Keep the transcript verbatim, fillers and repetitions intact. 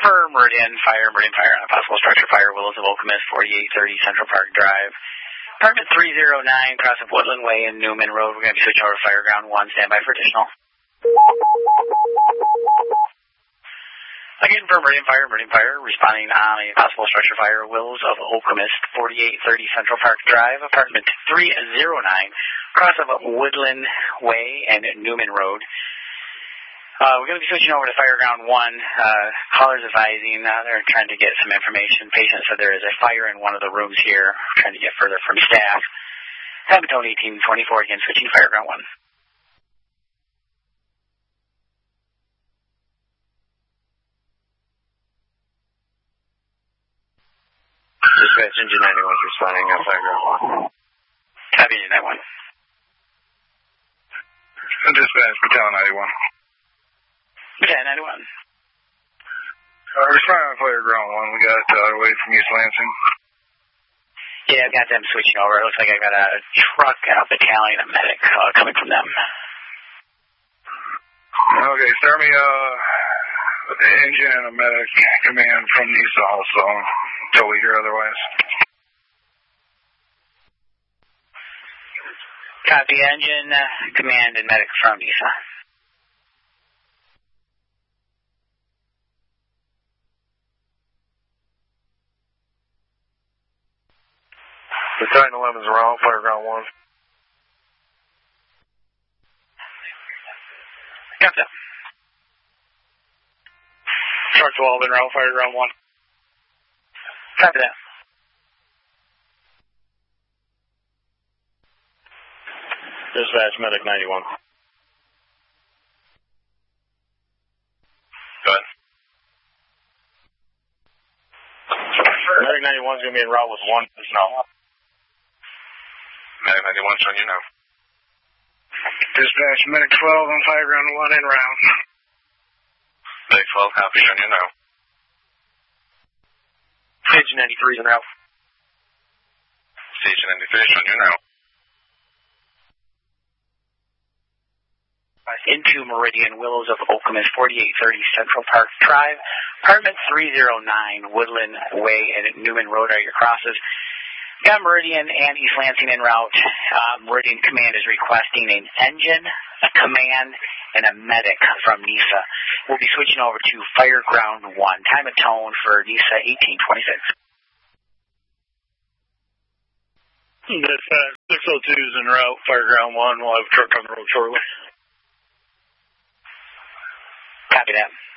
For Meridian Fire, Meridian Fire on a possible structure fire, Willows of Okemos, forty-eight thirty Central Park Drive. Apartment three oh nine, cross of Woodland Way and Newman Road. We're going to be switching over to Fireground one. Stand by for additional. Again, for Meridian Fire, Meridian Fire, responding on a possible structure fire, Willows of Okemos, forty-eight thirty Central Park Drive, apartment three oh nine, cross of Woodland Way and Newman Road. Uh, we're going to be switching over to Fireground one. Uh, callers advising, uh, they're trying to get some information. Patient said there is a fire in one of the rooms here, trying to get further from staff. Habitone eighteen twenty-four, again, switching to Fireground one. Dispatch Engine ninety-one is responding on Fireground one. Copy Engine ninety-one. Dispatch Battalion ninety-one. Battalion ninety-one. Uh, responding on Fireground one. We got uh, away from East Lansing. Yeah, I've got them switching over. It looks like I got a truck and a battalion of medic uh, coming from them. Okay, start me uh, with the engine and a medic command from NISA also, until we hear otherwise. Copy engine, uh, command, and medic from NISA. Battalion eleven is around, Fireground one. Got that. Truck twelve in route, Fireground one. Copy that. Dispatch Medic ninety-one. Go ahead. Medic ninety-one is going to be in route with one personnel. Medic ninety-one showing you now. Dispatch Medic twelve on Fireground one in route. Medic twelve, copy, showing you now. Stage ninety-three is en route. Stage ninety-three showing you now. Into Meridian, Willows of Okemos, forty-eight thirty Central Park Drive, apartment three oh nine, Woodland Way and Newman Road are your crosses. Got Meridian and East Lansing en route. Uh, Meridian Command is requesting an engine, a command, and a medic from NISA. We'll be switching over to Fireground one. Time of tone for NISA eighteen twenty-six. Dispatch six oh two is en route, Fireground one. We'll have a truck on the road shortly. Copy that.